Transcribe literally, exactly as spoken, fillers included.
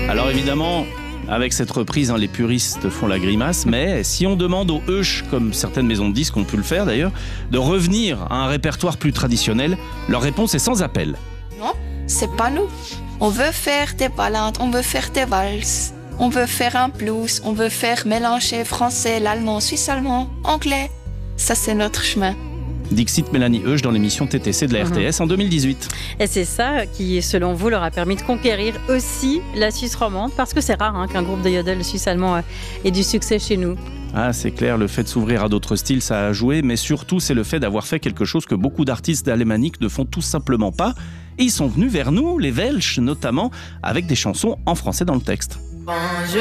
Alors évidemment, avec cette reprise, hein, les puristes font la grimace, mais si on demande aux Hush, comme certaines maisons de disques ont pu le faire d'ailleurs, de revenir à un répertoire plus traditionnel, leur réponse est sans appel. Non, c'est pas nous. On veut faire des ballades, on veut faire des valses, on veut faire un blues, on veut faire mélanger français, l'allemand, suisse-allemand, anglais. Ça, c'est notre chemin. Dixit Mélanie Hush dans l'émission T T C de la R T S mmh. en deux mille dix-huit. Et c'est ça qui, selon vous, leur a permis de conquérir aussi la Suisse romande, parce que c'est rare hein, qu'un groupe de yodel suisse-allemand ait du succès chez nous. Ah, c'est clair, le fait de s'ouvrir à d'autres styles, ça a joué, mais surtout, c'est le fait d'avoir fait quelque chose que beaucoup d'artistes alémaniques ne font tout simplement pas. Et ils sont venus vers nous, les Welsh notamment, avec des chansons en français dans le texte. Bonjour.